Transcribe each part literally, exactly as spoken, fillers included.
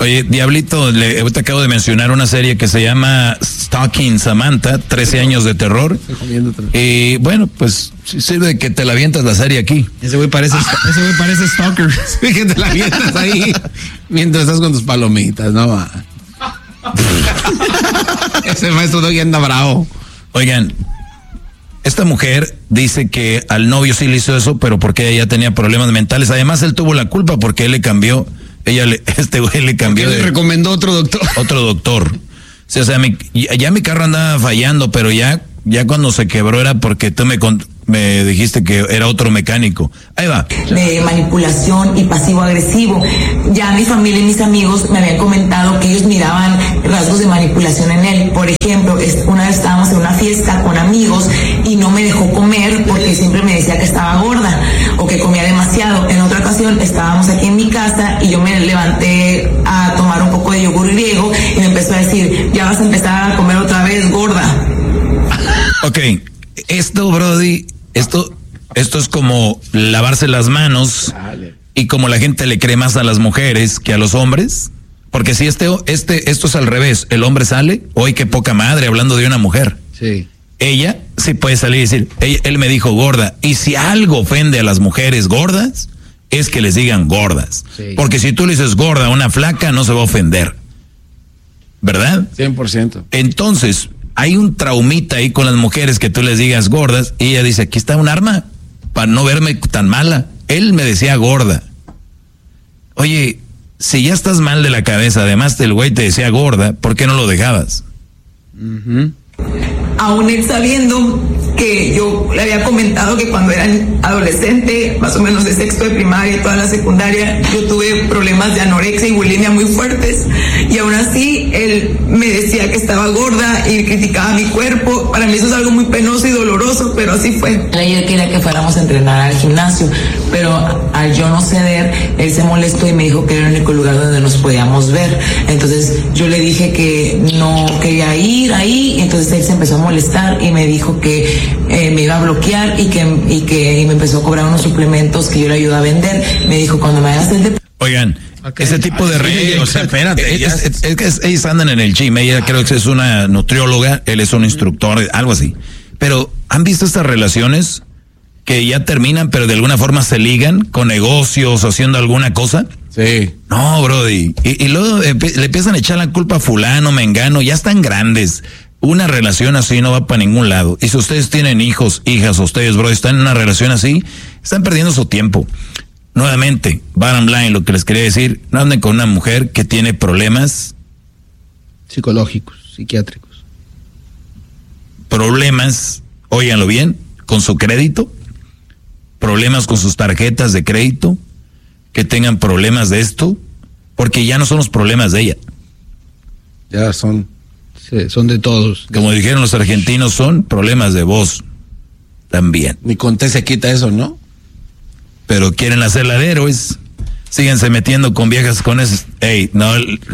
Oye, Diablito, le te acabo de mencionar una serie que se llama Stalking Samantha, trece años de terror. Y bueno, pues sirve de que te la avientas la serie aquí. Ese güey parece, ah. ese güey parece stalker. Sí, que te la avientas ahí mientras estás con tus palomitas, no va. Ese maestro Doggy anda bravo. Oigan, esta mujer dice que al novio sí le hizo eso, pero porque ella tenía problemas mentales. Además, él tuvo la culpa porque él le cambió. Ella le, este güey le cambió. ¿Por qué le de, recomendó otro doctor? Otro doctor. O sea, o sea mi, ya mi carro andaba fallando, pero ya, ya cuando se quebró era porque tú me, me dijiste que era otro mecánico. Ahí va. De manipulación y pasivo-agresivo. Ya mi familia y mis amigos me habían comentado que ellos miraban rasgos de manipulación en él. Por ejemplo, una vez estábamos en una fiesta con amigos y no me dejó comer porque siempre me decía que estaba gorda o que comía demasiado. En otra ocasión estábamos aquí en mi casa y yo me levanté a tomar un poco de yogur griego y me empezó a decir, ya vas a empezar a comer otra vez, gorda. Ok, esto, Brody, esto, esto es como lavarse las manos y como la gente le cree más a las mujeres que a los hombres. Porque si este, este, esto es al revés, el hombre sale, hoy qué poca madre, hablando de una mujer. Sí. Ella sí puede salir y decir, ella, él me dijo gorda. Y si algo ofende a las mujeres gordas, es que les digan gordas. Sí. Porque si tú le dices gorda a una flaca, no se va a ofender. ¿Verdad? cien por ciento. Entonces, hay un traumita ahí con las mujeres que tú les digas gordas, y ella dice, aquí está un arma para no verme tan mala. Él me decía gorda. Oye, si ya estás mal de la cabeza, además el güey te decía gorda, ¿por qué no lo dejabas? Uh-huh. Aún él sabiendo que yo le había comentado que cuando era adolescente, más o menos de sexto de primaria y toda la secundaria, yo tuve problemas de anorexia y bulimia muy fuertes, y aún así él me decía que estaba gorda y criticaba mi cuerpo. Para mí eso es algo muy penoso y doloroso, pero así fue. Él quería que fuéramos a entrenar al gimnasio, pero al yo no ceder, él se molestó y me dijo que era el único lugar donde nos podíamos ver. Entonces yo le dije que no quería ir ahí, y entonces él se empezó a molestar y me dijo que eh, me iba a bloquear y que, y que y me empezó a cobrar unos suplementos que yo le ayudé a vender. Me dijo, cuando me hagas el de... Oigan, okay. Ese tipo de redes, o sea, espérate, es, es, es, es que es, ellos andan en el gym, ella ah. creo que es una nutrióloga, él es un instructor, algo así. Pero, ¿han visto estas relaciones que ya terminan, pero de alguna forma se ligan con negocios o haciendo alguna cosa? Sí. No, brody. Y, y luego eh, le empiezan a echar la culpa a fulano, mengano, ya están grandes. Una relación así no va para ningún lado. Y si ustedes tienen hijos, hijas, ustedes, bro, están en una relación así, están perdiendo su tiempo. Nuevamente, bottom line, lo que les quería decir, no anden con una mujer que tiene problemas psicológicos, psiquiátricos. Problemas, óiganlo bien, con su crédito, problemas con sus tarjetas de crédito, que tengan problemas de esto, porque ya no son los problemas de ella. Ya son... Sí, son de todos. Como dijeron los argentinos, son problemas de vos también. Ni con té se quita eso, ¿no? Pero quieren hacerla de héroes. Síganse metiendo con viejas con eso. Ey, no.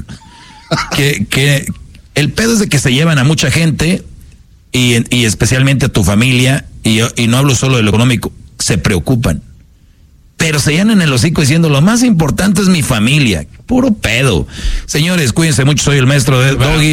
que, que el pedo es de que se llevan a mucha gente y, y especialmente a tu familia, y, y no hablo solo de lo económico, se preocupan. Pero se llenan el hocico diciendo, lo más importante es mi familia. Puro pedo. Señores, cuídense mucho, soy el maestro de Doggy.